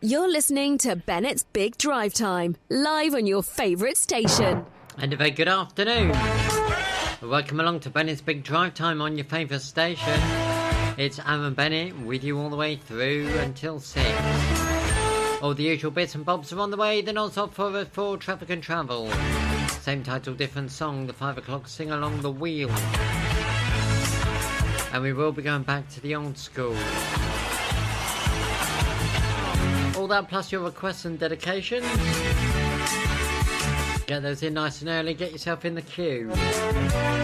You're listening to Bennett's Big Drive Time, live on your favourite station. And a very good afternoon. Welcome along to Bennett's Big Drive Time on your favourite station. It's Aaron Bennett with you all the way through until 6. All the usual bits and bobs are on the way, then also for traffic and travel. Same title, different song, the 5 o'clock sing along the wheel. And we will be going back to the old school. All that plus your requests and dedications. Get those in nice and early, get yourself in the queue.